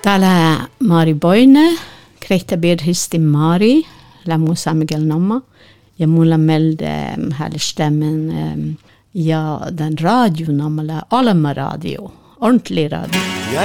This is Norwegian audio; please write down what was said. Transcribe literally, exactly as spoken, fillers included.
Täällä Mari Boine, Kreita Birhisti Mari, la Musa Miguel Namma, ja mulla melde här stämmen ja den radio namla Alma radio, ordentlig radio.